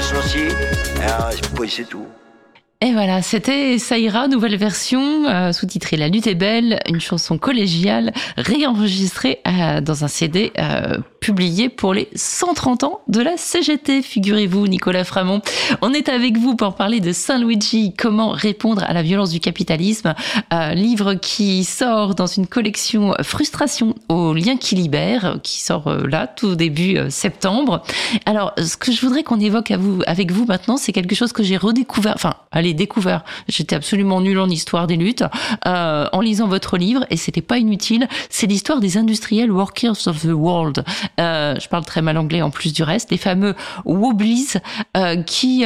associé. Puis c'est tout. Et voilà, c'était Ça ira, nouvelle version, sous-titrée La lutte est belle, une chanson collégiale réenregistrée dans un CD publié pour les 130 ans de la CGT, figurez-vous, Nicolas Framont. On est avec vous pour parler de Saint Luigi, comment répondre à la violence du capitalisme, livre qui sort dans une collection Frustration aux liens qui libèrent, qui sort là, tout début septembre. Alors, ce que je voudrais qu'on évoque avec vous maintenant, c'est quelque chose que j'ai redécouvert, découvert. J'étais absolument nulle en histoire des luttes en lisant votre livre et c'était pas inutile. C'est l'histoire des industriels workers of the world. Je parle très mal anglais en plus du reste. Les fameux Wobblies qui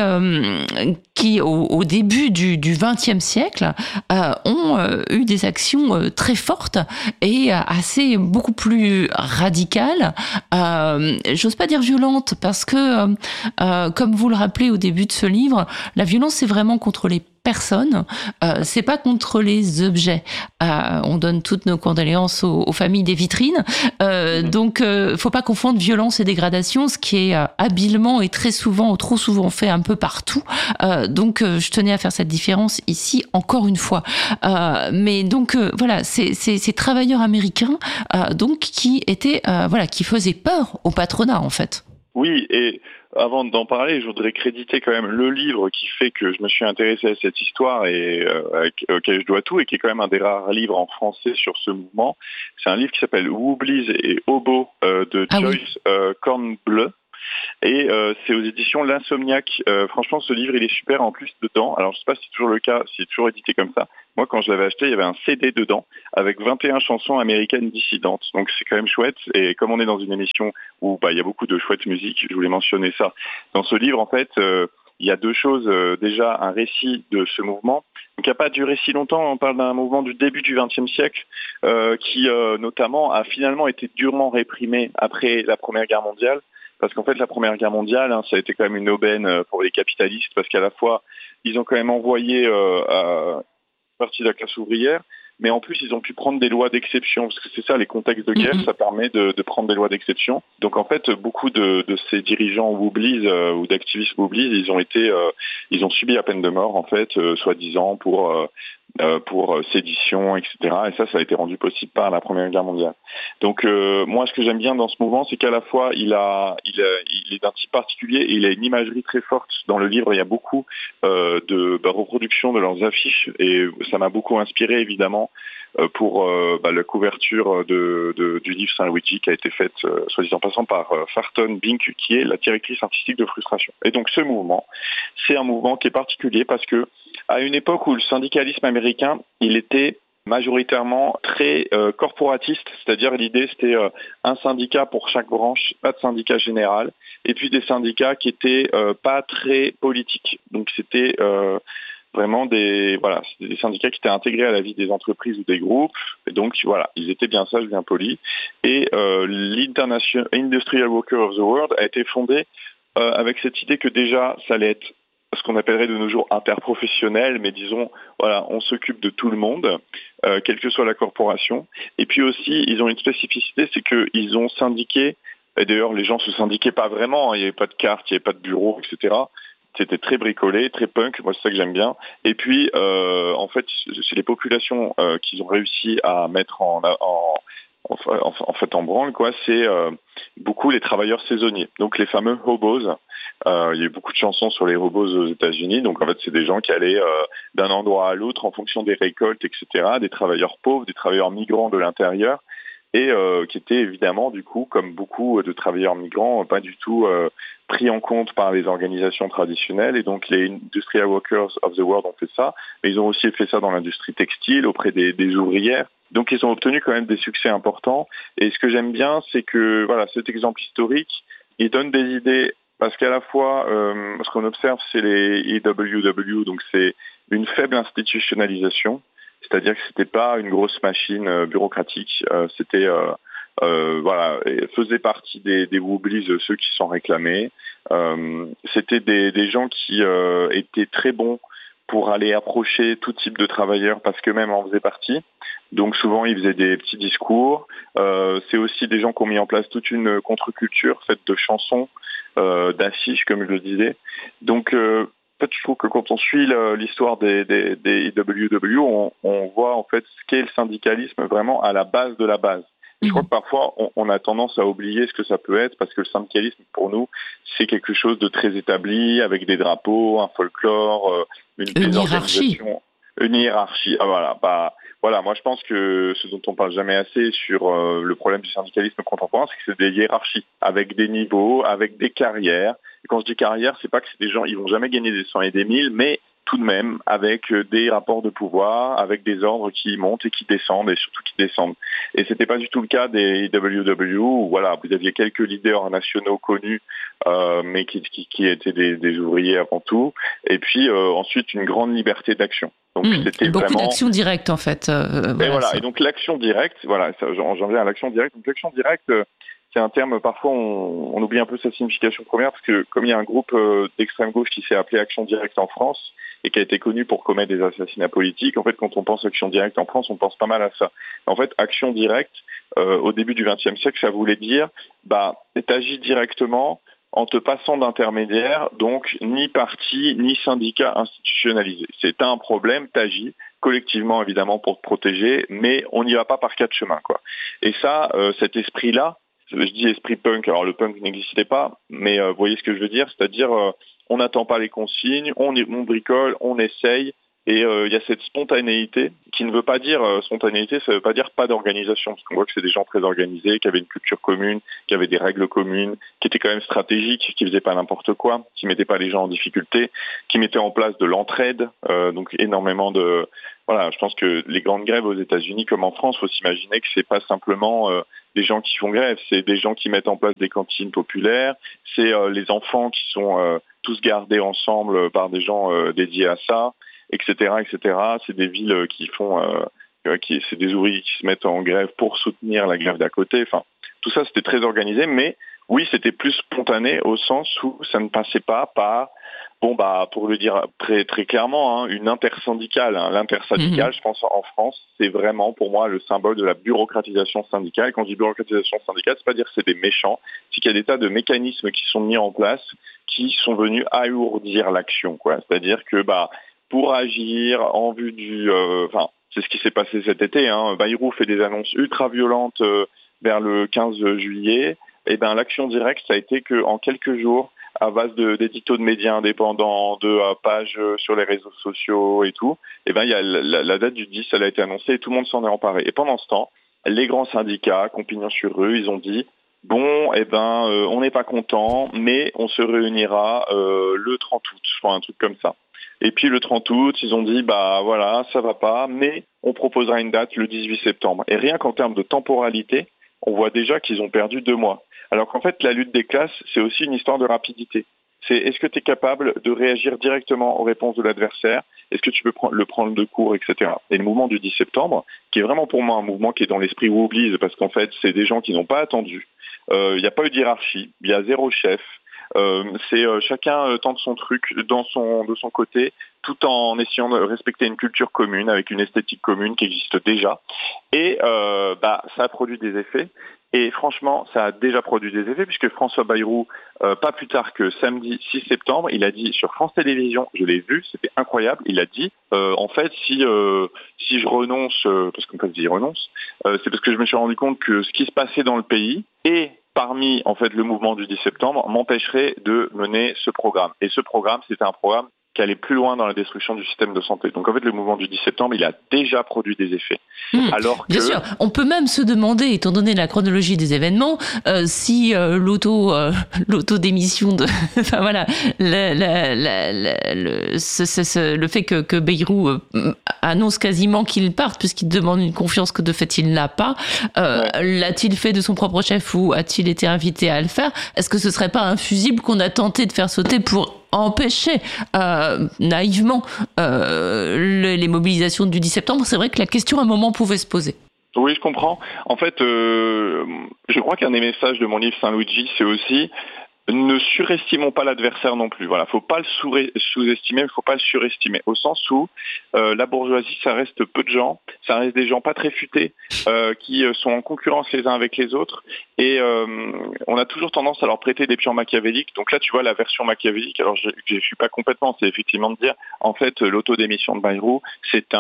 au début du XXe siècle ont eu des actions très fortes et beaucoup plus radicales. J'ose pas dire violentes parce que comme vous le rappelez au début de ce livre, la violence c'est vraiment contre les personnes, c'est pas contre les objets. On donne toutes nos condoléances aux familles des vitrines. Donc, faut pas confondre violence et dégradation, ce qui est habilement et très souvent ou trop souvent fait un peu partout. Donc, je tenais à faire cette différence ici encore une fois. Mais donc, voilà, ces travailleurs américains, donc qui étaient, qui faisaient peur au patronat en fait. Oui, et avant d'en parler, je voudrais créditer quand même le livre qui fait que je me suis intéressé à cette histoire et auquel je dois tout, et qui est quand même un des rares livres en français sur ce mouvement. C'est un livre qui s'appelle Wobblies et Hobo de Joyce Kornbleu. Et c'est aux éditions L'Insomniaque. Franchement, ce livre, il est super. En plus, dedans, alors je sais pas si c'est toujours le cas, si c'est toujours édité comme ça. Moi, quand je l'avais acheté, il y avait un CD dedans avec 21 chansons américaines dissidentes. Donc, c'est quand même chouette. Et comme on est dans une émission où il y a beaucoup de chouette musique, je voulais mentionner ça. Dans ce livre, en fait, il y a deux choses. Déjà, un récit de ce mouvement. Donc, il n'y a pas duré si longtemps. On parle d'un mouvement du début du XXe siècle qui, notamment, a finalement été durement réprimé après la Première Guerre mondiale. Parce qu'en fait, la Première Guerre mondiale, ça a été quand même une aubaine pour les capitalistes, parce qu'à la fois, ils ont quand même envoyé à partie de la classe ouvrière, mais en plus, ils ont pu prendre des lois d'exception, parce que c'est ça, les contextes de guerre, ça permet de prendre des lois d'exception. Donc en fait, beaucoup de ces dirigeants Wobblies ou d'activistes Wobblies, ils ont subi la peine de mort, en fait, soi-disant pour sédition, etc. Et ça a été rendu possible par la Première Guerre mondiale. Donc moi, ce que j'aime bien dans ce mouvement, c'est qu'à la fois, il est d'un type particulier et il a une imagerie très forte. Dans le livre, il y a beaucoup de reproductions de leurs affiches et ça m'a beaucoup inspiré, évidemment, pour la couverture du livre Saint Luigi qui a été faite, soit dit en passant, par Farton Bink, qui est la directrice artistique de Frustration. Et donc ce mouvement, c'est un mouvement qui est particulier parce que à une époque où le syndicalisme américain, il était majoritairement très corporatiste, c'est-à-dire l'idée c'était un syndicat pour chaque branche, pas de syndicat général, et puis des syndicats qui étaient pas très politiques. Donc c'était vraiment des syndicats qui étaient intégrés à la vie des entreprises ou des groupes, et donc voilà, ils étaient bien sages, bien polis. Et l'International Industrial Workers of the World a été fondé avec cette idée que déjà ça allait être ce qu'on appellerait de nos jours interprofessionnel, mais disons, voilà, on s'occupe de tout le monde, quelle que soit la corporation. Et puis aussi, ils ont une spécificité, c'est qu'ils ont syndiqué, et d'ailleurs les gens se syndiquaient pas vraiment, il n'y avait pas de carte, il n'y avait pas de bureau, etc. C'était très bricolé, très punk, moi c'est ça que j'aime bien. Et puis, en fait, c'est les populations qu'ils ont réussi à mettre en branle, quoi, c'est beaucoup les travailleurs saisonniers, donc les fameux hobos. Il y a eu beaucoup de chansons sur les hobos aux États-Unis, donc en fait c'est des gens qui allaient d'un endroit à l'autre en fonction des récoltes, etc., des travailleurs pauvres, des travailleurs migrants de l'intérieur, et qui étaient évidemment, du coup, comme beaucoup de travailleurs migrants, pas du tout pris en compte par les organisations traditionnelles. Et donc les Industrial Workers of the World ont fait ça, mais ils ont aussi fait ça dans l'industrie textile, auprès des ouvrières. Donc ils ont obtenu quand même des succès importants. Et ce que j'aime bien, c'est que voilà, cet exemple historique, il donne des idées, parce qu'à la fois, ce qu'on observe, c'est les EWW, donc c'est une faible institutionnalisation. C'est-à-dire que c'était pas une grosse machine bureaucratique, c'était faisait partie des Wobblies, ceux qui s'en réclamaient. C'était des gens qui étaient très bons pour aller approcher tout type de travailleurs parce qu'eux-mêmes en faisaient partie. Donc souvent, ils faisaient des petits discours. C'est aussi des gens qui ont mis en place toute une contre-culture faite de chansons, d'affiches, comme je le disais. Donc, en fait, je trouve que quand on suit l'histoire des IWW, on voit en fait ce qu'est le syndicalisme vraiment à la base de la base. Je crois que parfois, on a tendance à oublier ce que ça peut être parce que le syndicalisme, pour nous, c'est quelque chose de très établi, avec des drapeaux, un folklore, une hiérarchie. Une hiérarchie. Ah, voilà, moi je pense que ce dont on parle jamais assez sur le problème du syndicalisme contemporain, c'est que c'est des hiérarchies, avec des niveaux, avec des carrières. Et quand je dis carrière, c'est pas que c'est des gens, ils vont jamais gagner des 100 et des 1000, mais tout de même avec des rapports de pouvoir, avec des ordres qui montent et qui descendent, et surtout qui descendent. Et c'était pas du tout le cas des IWW, où voilà, vous aviez quelques leaders nationaux connus, mais qui étaient des ouvriers avant tout, et puis ensuite une grande liberté d'action. Donc c'était beaucoup vraiment d'actions directes en fait. Et donc l'action directe, voilà, j'en viens à l'action directe. Donc l'action directe, c'est un terme, parfois on oublie un peu sa signification première, parce que comme il y a un groupe d'extrême gauche qui s'est appelé Action Directe en France, et qui a été connu pour commettre des assassinats politiques, en fait quand on pense Action Directe en France, on pense pas mal à ça. En fait, Action Directe, au début du XXe siècle, ça voulait dire, t'agis directement en te passant d'intermédiaire, donc ni parti, ni syndicat institutionnalisé. C'est un problème, t'agis collectivement évidemment pour te protéger, mais on n'y va pas par quatre chemins, quoi. Et ça, cet esprit-là, je dis esprit punk, alors le punk n'existait pas, mais vous voyez ce que je veux dire, c'est-à-dire on n'attend pas les consignes, on bricole, on essaye, et il y a cette spontanéité qui ne veut pas dire spontanéité, ça ne veut pas dire pas d'organisation, parce qu'on voit que c'est des gens très organisés, qui avaient une culture commune, qui avaient des règles communes, qui étaient quand même stratégiques, qui faisaient pas n'importe quoi, qui mettaient pas les gens en difficulté, qui mettaient en place de l'entraide, donc énormément de... Voilà, je pense que les grandes grèves aux États-Unis comme en France, faut s'imaginer que c'est pas simplement des gens qui font grève, c'est des gens qui mettent en place des cantines populaires, c'est les enfants qui sont tous gardés ensemble par des gens dédiés à ça, etc., etc. C'est des villes qui font, c'est des ouvriers qui se mettent en grève pour soutenir la grève d'à côté. Enfin, tout ça c'était très organisé, mais oui, c'était plus spontané au sens où ça ne passait pas par, pour le dire très très clairement, une intersyndicale. L'intersyndicale, je pense en France, c'est vraiment pour moi le symbole de la bureaucratisation syndicale. Quand je dis bureaucratisation syndicale, c'est pas dire que c'est des méchants, c'est qu'il y a des tas de mécanismes qui sont mis en place qui sont venus alourdir l'action, quoi. C'est-à-dire que pour agir en vue du... c'est ce qui s'est passé cet été. Bayrou fait des annonces ultra violentes vers le 15 juillet. Et l'action directe, ça a été qu'en quelques jours, à base d'éditos de médias indépendants, de pages sur les réseaux sociaux et tout, il y a la date du 10, elle a été annoncée et tout le monde s'en est emparé. Et pendant ce temps, les grands syndicats, compagnon sur rue, ils ont dit on n'est pas content, mais on se réunira le 30 août, je crois, un truc comme ça. Et puis le 30 août, ils ont dit voilà, ça va pas, mais on proposera une date le 18 septembre. Et rien qu'en termes de temporalité, on voit déjà qu'ils ont perdu 2 mois. Alors qu'en fait, la lutte des classes, c'est aussi une histoire de rapidité. C'est est-ce que tu es capable de réagir directement aux réponses de l'adversaire? Est-ce que tu peux le prendre de court, etc. Et le mouvement du 10 septembre, qui est vraiment pour moi un mouvement qui est dans l'esprit Wobblies, parce qu'en fait, c'est des gens qui n'ont pas attendu. Il n'y a pas eu de hiérarchie, il y a 0 chef. C'est chacun tente son truc de son côté, tout en essayant de respecter une culture commune, avec une esthétique commune qui existe déjà. Et ça a produit des effets. Et franchement, ça a déjà produit des effets, puisque François Bayrou, pas plus tard que samedi 6 septembre, il a dit sur France Télévisions, je l'ai vu, c'était incroyable, il a dit, en fait, si je renonce, parce qu'en fait, j'y renonce, c'est parce que je me suis rendu compte que ce qui se passait dans le pays, et parmi, en fait, le mouvement du 10 septembre, m'empêcherait de mener ce programme. Et ce programme, c'était un programme qui allait plus loin dans la destruction du système de santé. Donc en fait, le mouvement du 10 septembre, il a déjà produit des effets. Alors que... Bien sûr, on peut même se demander, étant donné la chronologie des événements, si l'auto-démission de... enfin voilà, le fait que Bayrou annonce quasiment qu'il parte, puisqu'il demande une confiance que de fait il n'a pas, l'a-t-il fait de son propre chef ou a-t-il été invité à le faire? Est-ce que ce serait pas un fusible qu'on a tenté de faire sauter pour empêcher naïvement les mobilisations du 10 septembre? C'est vrai que la question à un moment pouvait se poser. Oui, je comprends. En fait, je crois qu'un des messages de mon livre Saint-Luigi, c'est aussi Ne surestimons pas l'adversaire non plus. Voilà, faut pas le sous-estimer, faut pas le surestimer. Au sens où la bourgeoisie, ça reste peu de gens, ça reste des gens pas très futés, qui sont en concurrence les uns avec les autres, et on a toujours tendance à leur prêter des pions machiavéliques. Donc là, tu vois, la version machiavélique, alors je suis pas complètement, c'est effectivement de dire, en fait, l'autodémission de Bayrou, c'est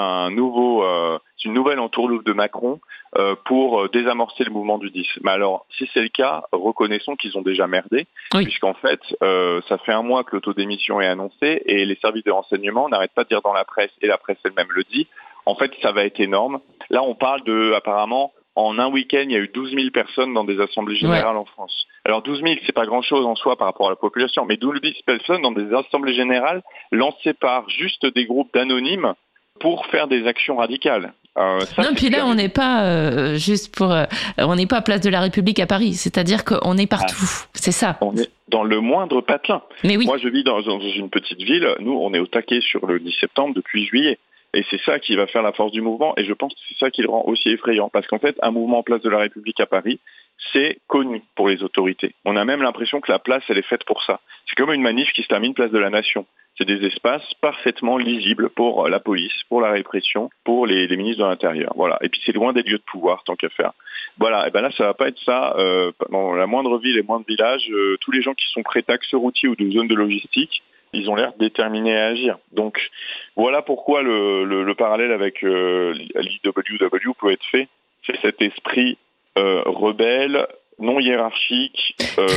une nouvelle entourloupe de Macron pour désamorcer le mouvement du 10. Mais alors, si c'est le cas, reconnaissons qu'ils ont déjà merdé, Oui. puisqu'en fait, ça fait un mois que l'autodémission est annoncée et les services de renseignement n'arrêtent pas de dire dans la presse, et la presse elle-même le dit, en fait, ça va être énorme. Là, on parle apparemment, en un week-end, il y a eu 12 000 personnes dans des assemblées générales en France. Alors 12 000, c'est pas grand-chose en soi par rapport à la population, mais 12 000 personnes dans des assemblées générales lancées par juste des groupes d'anonymes pour faire des actions radicales. Non, puis là, on n'est pas on n'est pas place de la République à Paris, c'est-à-dire qu'on est partout, c'est ça. On est dans le moindre patelin. Mais oui. Moi, je vis dans une petite ville, nous, on est au taquet sur le 10 septembre depuis juillet. Et c'est ça qui va faire la force du mouvement, et je pense que c'est ça qui le rend aussi effrayant, parce qu'en fait, un mouvement place de la République à Paris, c'est connu pour les autorités. On a même l'impression que la place, elle est faite pour ça. C'est comme une manif qui se termine place de la Nation. C'est des espaces parfaitement lisibles pour la police, pour la répression, pour les ministres de l'Intérieur. Voilà. Et puis c'est loin des lieux de pouvoir, tant qu'à faire. Voilà. Et ben là, ça va pas être ça. Dans la moindre ville et moindre village, tous les gens qui sont près d'axes routiers ou de zones de logistique, ils ont l'air déterminés à agir. Donc voilà pourquoi le parallèle avec l'IWW peut être fait. C'est cet esprit rebelle, non hiérarchique,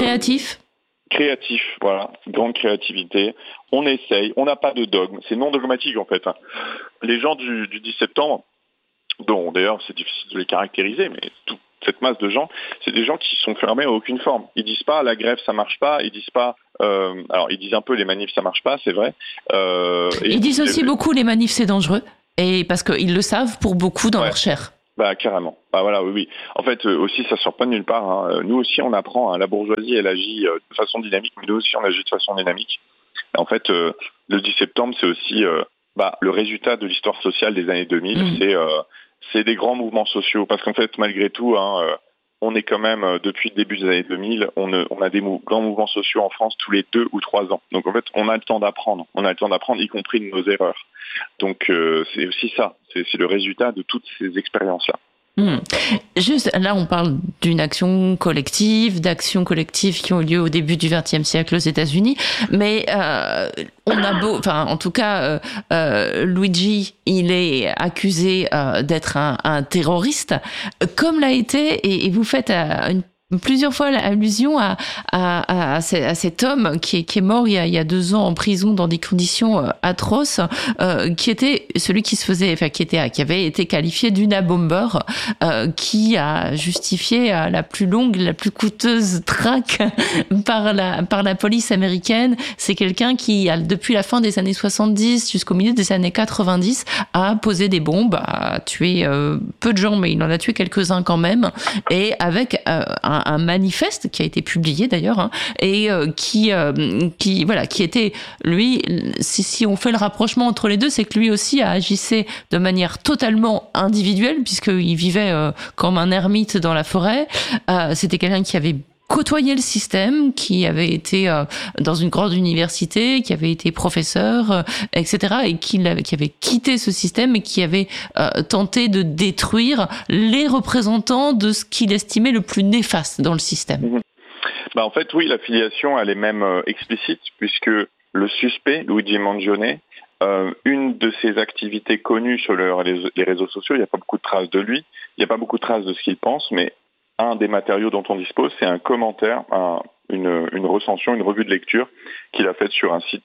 créatif, voilà, grande créativité. On essaye, on n'a pas de dogme, c'est non dogmatique en fait. Les gens du 10 septembre, dont d'ailleurs c'est difficile de les caractériser, mais toute cette masse de gens, c'est des gens qui sont fermés à aucune forme. Ils disent pas la grève ça marche pas, ils disent pas, alors ils disent un peu les manifs ça marche pas, c'est vrai. Ils disent aussi beaucoup les manifs c'est dangereux, et parce qu'ils le savent pour beaucoup dans leur chair. Bah carrément. Bah voilà, oui. En fait, aussi, ça sort pas de nulle part. Hein. Nous aussi, on apprend. Hein. La bourgeoisie, elle agit de façon dynamique, mais nous aussi, on agit de façon dynamique. Et en fait, le 10 septembre, c'est aussi le résultat de l'histoire sociale des années 2000. C'est des grands mouvements sociaux. Parce qu'en fait, malgré tout, on est quand même, depuis le début des années 2000, on a des grands mouvements sociaux en France tous les 2 ou 3 ans. Donc en fait, on a le temps d'apprendre. On a le temps d'apprendre, y compris de nos erreurs. Donc c'est aussi ça. C'est le résultat de toutes ces expériences-là. Juste, là, on parle d'une action collective, d'actions collectives qui ont eu lieu au début du XXe siècle aux États-Unis, mais en tout cas, Luigi, il est accusé d'être un terroriste, comme l'a été, et vous faites plusieurs fois allusion à cet homme qui est mort il y a 2 ans en prison dans des conditions atroces, qui était celui qui qui avait été qualifié d'unabomber, qui a justifié la plus longue, la plus coûteuse traque par la police américaine. C'est quelqu'un qui, depuis la fin des années 70 jusqu'au milieu des années 90, a posé des bombes, a tué peu de gens, mais il en a tué quelques-uns quand même, et avec un manifeste qui a été publié d'ailleurs, et qui était, lui, si on fait le rapprochement entre les deux, c'est que lui aussi agissait de manière totalement individuelle, puisqu'il vivait comme un ermite dans la forêt. C'était quelqu'un qui avait côtoyé le système, qui avait été dans une grande université, qui avait été professeur, etc., et qui avait quitté ce système et qui avait tenté de détruire les représentants de ce qu'il estimait le plus néfaste dans le système. En fait, oui, l'affiliation, elle est même explicite, puisque le suspect, Luigi Mangione, une de ses activités connues sur les réseaux sociaux, il n'y a pas beaucoup de traces de lui, il n'y a pas beaucoup de traces de ce qu'il pense, mais un des matériaux dont on dispose, c'est un commentaire, une recension, une revue de lecture qu'il a faite sur un site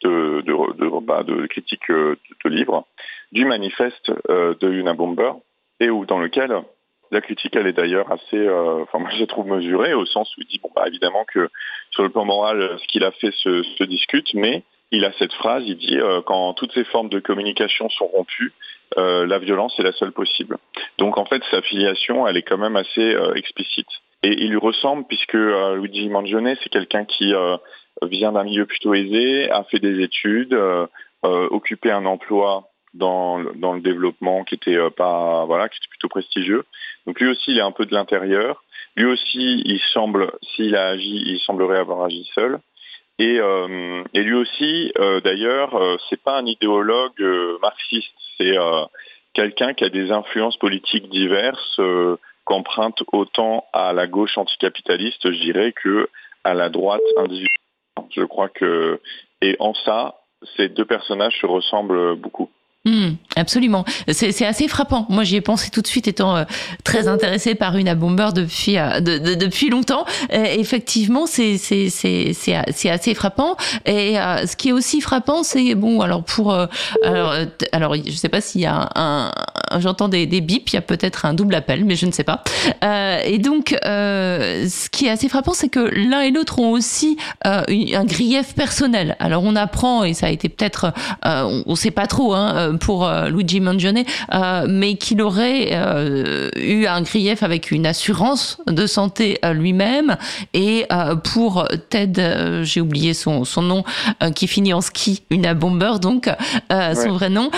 de critique de livres, du manifeste de Unabomber, et dans lequel la critique, elle est d'ailleurs assez, moi je la trouve mesurée, au sens où il dit, évidemment que sur le plan moral, ce qu'il a fait se discute, mais il a cette phrase, il dit quand toutes ces formes de communication sont rompues, la violence est la seule possible. Donc en fait, sa filiation, elle est quand même assez explicite. Et il lui ressemble puisque Luigi Mangione, c'est quelqu'un qui vient d'un milieu plutôt aisé, a fait des études, occupé un emploi dans le développement qui était plutôt prestigieux. Donc lui aussi, il est un peu de l'intérieur. Lui aussi, s'il a agi, il semblerait avoir agi seul. Et lui aussi, d'ailleurs, c'est pas un idéologue marxiste, c'est quelqu'un qui a des influences politiques diverses, qu'emprunte autant à la gauche anticapitaliste, je dirais, que à la droite individuelle. Je crois que, et en ça, ces deux personnages se ressemblent beaucoup. Absolument. C'est assez frappant. Moi, j'y ai pensé tout de suite, étant très intéressée par Una Bomber depuis longtemps. Effectivement, c'est assez frappant. Et ce qui est aussi frappant, c'est bon. Alors je sais pas s'il y a j'entends des bips. Il y a peut-être un double appel, mais je ne sais pas. Et donc, ce qui est assez frappant, c'est que l'un et l'autre ont aussi un grief personnel. Alors, on apprend, et ça a été peut-être, on sait pas trop, pour Luigi Mangione, mais qu'il aurait eu un grief avec une assurance de santé lui-même, et pour Ted, j'ai oublié son nom, qui finit en ski, Una Bomber, donc son vrai nom,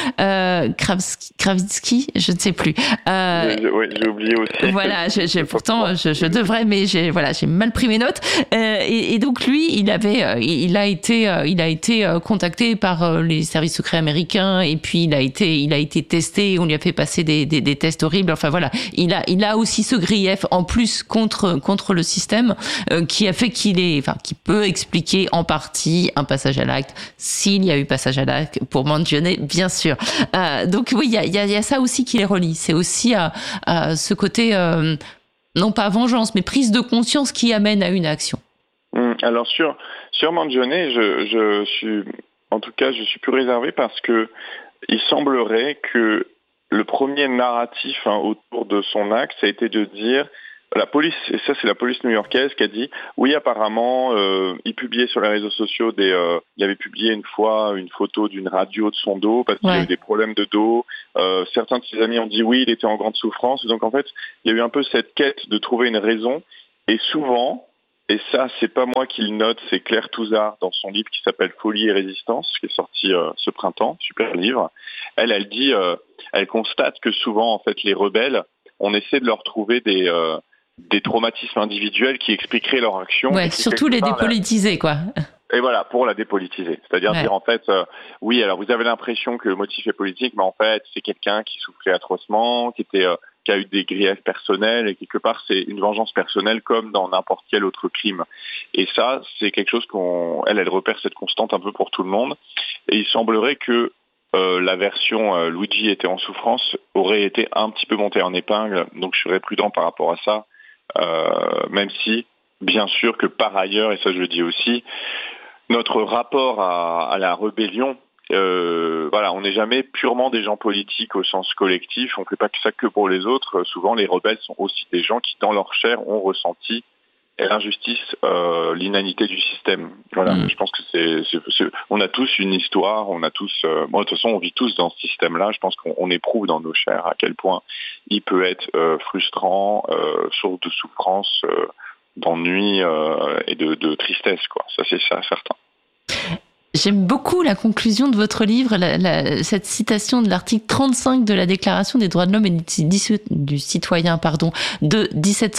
Kravitsky, je ne sais plus. J'ai oublié aussi. Voilà, pourtant je devrais, mais j'ai mal pris mes notes. Et donc lui, il a été contacté par les services secrets américains, et puis il a été testé, on lui a fait passer des tests horribles. Enfin voilà, il a aussi ce grief en plus contre le système, qui a fait qui peut expliquer en partie un passage à l'acte, s'il y a eu passage à l'acte pour Mangione, bien sûr. Donc oui, il y a ça aussi qui les relie. C'est aussi ce côté non pas vengeance, mais prise de conscience qui amène à une action. Alors sur Mangione, je suis plus réservé, parce que il semblerait que le premier narratif autour de son acte, ça a été de dire, la police, et ça c'est la police new-yorkaise qui a dit, oui apparemment, il publiait sur les réseaux sociaux il avait publié une fois une photo d'une radio de son dos, parce qu'il y a eu des problèmes de dos. Certains de ses amis ont dit oui, il était en grande souffrance. Donc en fait, il y a eu un peu cette quête de trouver une raison, et souvent, et ça, c'est pas moi qui le note, c'est Claire Touzard dans son livre qui s'appelle Folie et Résistance, qui est sorti ce printemps, super livre. Elle dit, elle constate que souvent, en fait, les rebelles, on essaie de leur trouver des traumatismes individuels qui expliqueraient leur action. Ouais, surtout les dépolitiser, quoi. Et voilà, pour la dépolitiser. C'est-à-dire dire en fait, oui, alors vous avez l'impression que le motif est politique, mais en fait, c'est quelqu'un qui souffrait atrocement, qui a eu des griefs personnels, et quelque part, c'est une vengeance personnelle comme dans n'importe quel autre crime. Et ça, c'est quelque chose elle repère cette constante un peu pour tout le monde. Et il semblerait que la version Luigi était en souffrance aurait été un petit peu montée en épingle, donc je serais prudent par rapport à ça, même si, bien sûr que par ailleurs, et ça je le dis aussi, notre rapport à la rébellion, on n'est jamais purement des gens politiques au sens collectif, on ne fait pas ça que pour les autres. Souvent les rebelles sont aussi des gens qui dans leur chair ont ressenti l'injustice, l'inanité du système. Voilà, je pense que on a tous une histoire, on a tous, de toute façon on vit tous dans ce système-là, je pense qu'on éprouve dans nos chairs à quel point il peut être frustrant, source de souffrance, d'ennui et de tristesse, quoi. Ça c'est certain. J'aime beaucoup la conclusion de votre livre, cette citation de l'article 35 de la Déclaration des droits de l'homme et du citoyen, de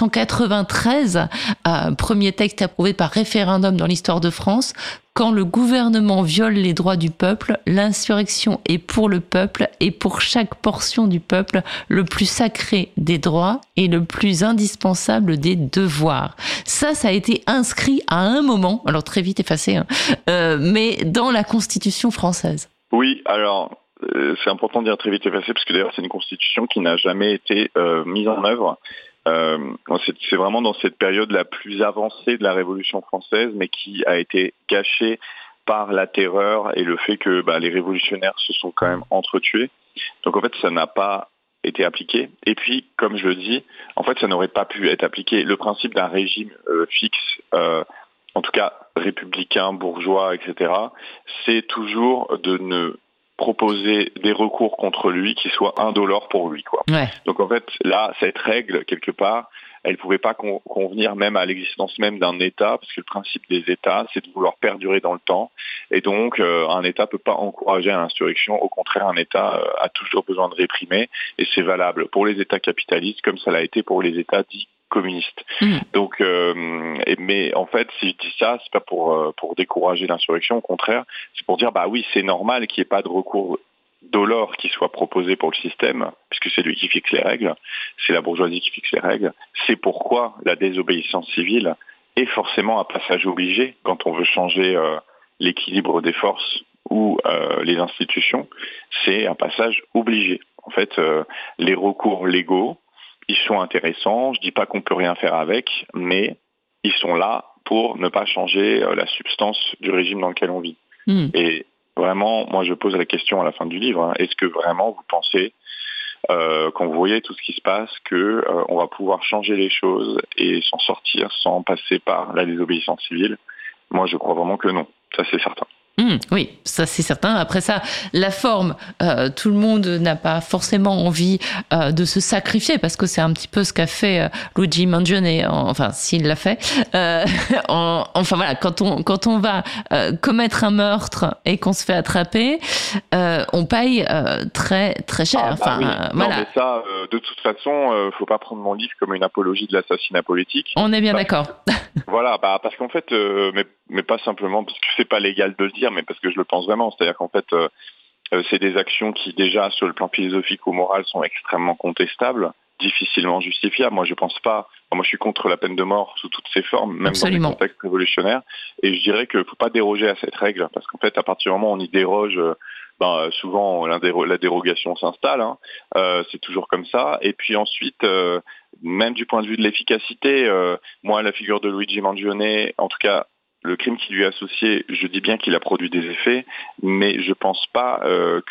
1793, premier texte approuvé par référendum dans l'histoire de France. Quand le gouvernement viole les droits du peuple, l'insurrection est pour le peuple et pour chaque portion du peuple le plus sacré des droits et le plus indispensable des devoirs. Ça a été inscrit à un moment, alors très vite effacé, mais dans la Constitution française. Oui, alors c'est important de dire très vite effacé, parce que d'ailleurs c'est une Constitution qui n'a jamais été mise en œuvre. C'est vraiment dans cette période la plus avancée de la Révolution française, mais qui a été gâchée par la terreur et le fait que les révolutionnaires se sont quand même entretués. Donc en fait, ça n'a pas été appliqué. Et puis, comme je le dis, en fait, ça n'aurait pas pu être appliqué. Le principe d'un régime fixe, en tout cas républicain, bourgeois, etc., c'est toujours de ne proposer des recours contre lui qui soient indolores pour lui, quoi. Ouais. Donc en fait, là, cette règle, quelque part, elle pouvait pas convenir même à l'existence même d'un État, parce que le principe des États, c'est de vouloir perdurer dans le temps. Et donc, un État peut pas encourager à l'insurrection. Au contraire, un État a toujours besoin de réprimer. Et c'est valable pour les États capitalistes, comme ça l'a été pour les États dits communiste. Mmh. Donc, mais en fait, si je dis ça, c'est pas pour décourager l'insurrection, au contraire, c'est pour dire, bah oui, c'est normal qu'il n'y ait pas de recours dolore qui soit proposé pour le système, puisque c'est lui qui fixe les règles, c'est la bourgeoisie qui fixe les règles. C'est pourquoi la désobéissance civile est forcément un passage obligé quand on veut changer l'équilibre des forces ou les institutions. C'est un passage obligé. En fait, les recours légaux, ils sont intéressants. Je dis pas qu'on peut rien faire avec, mais ils sont là pour ne pas changer la substance du régime dans lequel on vit. Et vraiment, moi je pose la question à la fin du livre, est-ce que vraiment vous pensez, quand vous voyez tout ce qui se passe, qu'on va pouvoir changer les choses et s'en sortir sans passer par la désobéissance civile? Moi je crois vraiment que non, ça c'est certain. Oui, ça c'est certain. Après ça, la forme, tout le monde n'a pas forcément envie de se sacrifier parce que c'est un petit peu ce qu'a fait Luigi Mangione, enfin s'il l'a fait. Enfin voilà, quand on va commettre un meurtre et qu'on se fait attraper, on paye très très cher. Oui. Voilà. Non, mais ça, de toute façon, faut pas prendre mon livre comme une apologie de l'assassinat politique. On est bien d'accord. Voilà, parce qu'en fait, mais pas simplement parce que c'est pas légal de le dire, mais parce que je le pense vraiment. C'est-à-dire qu'en fait, c'est des actions qui déjà, sur le plan philosophique ou moral, sont extrêmement contestables, difficilement justifiables. Moi, je pense pas. Moi, je suis contre la peine de mort sous toutes ses formes, même Absolument. dans des contextes révolutionnaires. Et je dirais qu'il faut pas déroger à cette règle, parce qu'en fait, à partir du moment où on y déroge, souvent la dérogation s'installe. C'est toujours comme ça. Et puis ensuite, même du point de vue de l'efficacité, moi, la figure de Luigi Mangione, en tout cas, le crime qui lui est associé, je dis bien qu'il a produit des effets, mais je pense pas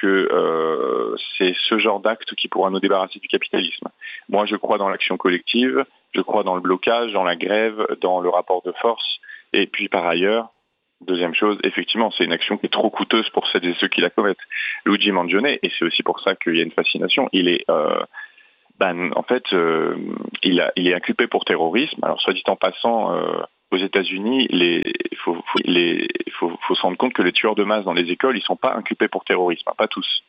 que c'est ce genre d'acte qui pourra nous débarrasser du capitalisme. Moi, je crois dans l'action collective, je crois dans le blocage, dans la grève, dans le rapport de force. Et puis par ailleurs, deuxième chose, effectivement, c'est une action qui est trop coûteuse pour celles et ceux qui la commettent. Luigi Mangione, et c'est aussi pour ça qu'il y a une fascination, il est en fait, il est inculpé pour terrorisme. Alors, soit dit en passant, aux États-Unis, il faut se rendre compte que les tueurs de masse dans les écoles, ils sont pas inculpés pour terrorisme, pas tous.